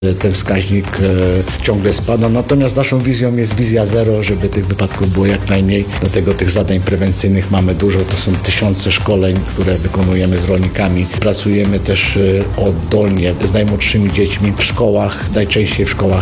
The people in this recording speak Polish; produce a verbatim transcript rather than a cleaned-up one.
ten wskaźnik ciągle spada. Natomiast naszą wizją jest wizja zero, żeby tych wypadków było jak najmniej. Dlatego tych zadań prewencyjnych mamy dużo. To są tysiące szkoleń, które wykonujemy z rolnikami. Pracujemy też oddolnie z najmłodszymi dziećmi w szkołach, najczęściej w szkołach